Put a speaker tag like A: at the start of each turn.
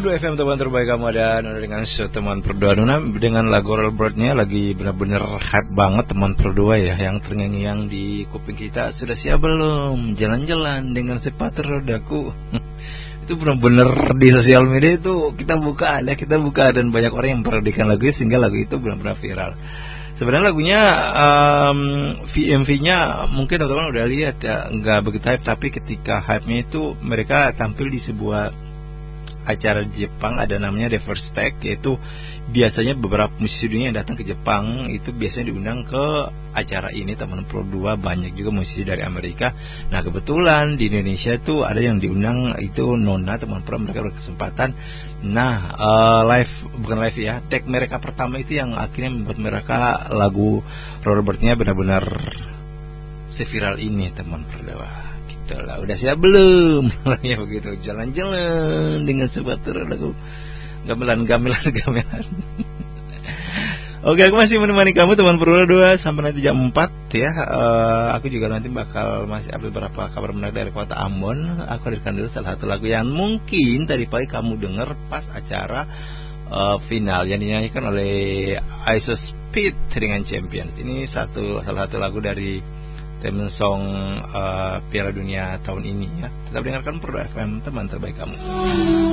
A: Perdua FM teman terbaik kamu, dan dengan teman Perdua Nuna dengan lagu Rollbird-nya lagi benar-benar hype banget teman Perdua ya, yang terngiang-ngiang di kuping kita. Sudah siap belum jalan-jalan dengan sepatu rodaku? Itu benar-benar di sosial media itu kita buka dan banyak orang yang memperhatikan lagu itu sehingga lagu itu benar-benar viral. Sebenarnya lagunya VMV-nya mungkin teman-teman udah lihat ya, nggak begitu hype, tapi ketika hype-nya itu mereka tampil di sebuah acara Jepang, ada namanya The First Take, yaitu biasanya beberapa musisi dunia yang datang ke Jepang itu biasanya diundang ke acara ini teman Pro 2, banyak juga musisi dari Amerika. Nah kebetulan di Indonesia itu ada yang diundang, itu Nona teman Pro, mereka berkesempatan. Nah bukan live ya, take mereka pertama itu yang akhirnya membuat mereka lagu Rollbird-nya benar-benar seviral ini teman Pro 2. Lah, udah siap belum? Ya begitu, jalan-jalan dengan sepatu rodaku, gamelan. Oke, aku masih menemani kamu teman Perdua 2 sampai nanti jam 4 ya. Aku juga nanti bakal masih update beberapa kabar menarik dari kota Ambon. Aku hadirkan dulu salah satu lagu yang mungkin tadi pagi kamu dengar pas acara final yang dinyanyikan oleh ISO Speed dengan Champions. Ini salah satu lagu dari theme song Piala Dunia tahun ini ya. Tetap dengarkan Perdua FM, teman terbaik kamu.